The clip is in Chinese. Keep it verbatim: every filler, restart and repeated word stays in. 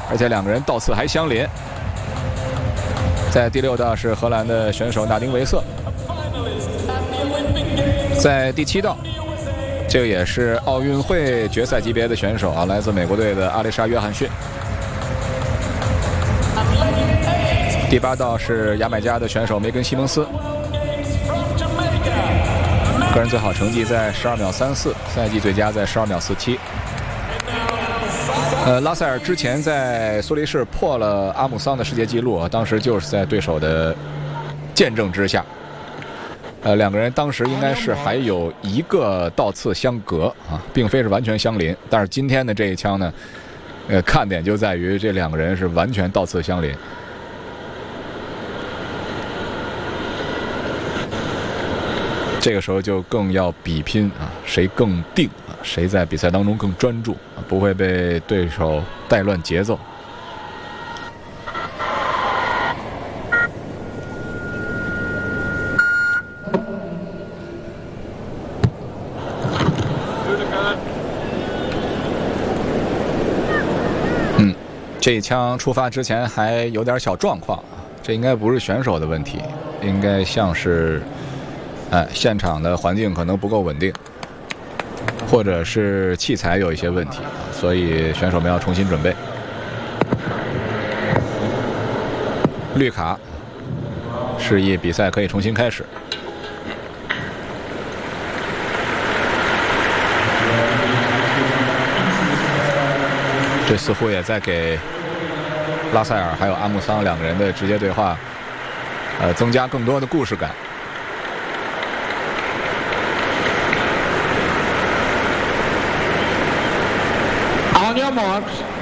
而且两个人道次还相邻。在第六道是荷兰的选手纳丁维瑟，在第七道，这个也是奥运会决赛级别的选手啊，来自美国队的阿丽莎·约翰逊。第八道是牙买加的选手梅根·西蒙斯，个人最好成绩在十二秒三四，赛季最佳在十二秒四七。呃，拉塞尔之前在苏黎世破了阿姆桑的世界纪录啊，当时就是在对手的见证之下。呃，两个人当时应该是还有一个道次相隔啊，并非是完全相邻。但是今天的这一枪呢，呃，看点就在于这两个人是完全道次相邻。这个时候就更要比拼啊，谁更定啊，谁在比赛当中更专注啊，不会被对手带乱节奏。嗯，这一枪出发之前还有点小状况，这应该不是选手的问题，应该像是。哎，现场的环境可能不够稳定，或者是器材有一些问题，所以选手们要重新准备。绿卡，示意比赛可以重新开始。这似乎也在给拉塞尔还有阿姆桑两个人的直接对话，呃，增加更多的故事感。 On your marks.